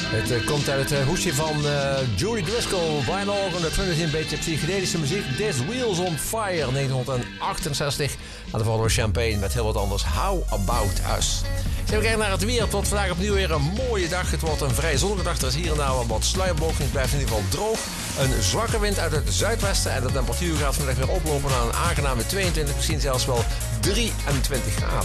Het komt uit het hoesje van Julie Driscoll. Brian Organ, dat vind ik een beetje psychedelische muziek. This Wheels on Fire, 1968. En de volgende Champagne met heel wat anders. How About Us. Even kijken naar het weer. Het wordt vandaag opnieuw weer een mooie dag. Het wordt een vrij zonnige dag. Er is hier en daar wat sluierbewolking. Het blijft in ieder geval droog. Een zwakke wind uit het zuidwesten. En de temperatuur gaat vandaag weer oplopen naar een aangename 22, misschien zelfs wel 23 graden.